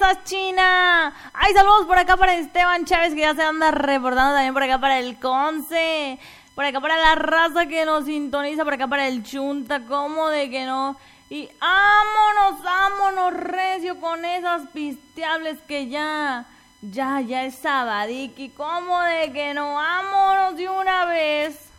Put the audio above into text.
estás, China? Ay, saludos por acá para Esteban Chávez, que ya se anda reportando, también por acá para el Conce, por acá para la raza que nos sintoniza, por acá para el Chunta, ¿cómo de que no? Y vámonos recio con esas pisteables que ya es sabadiki, ¿cómo de que no? Vámonos de una vez.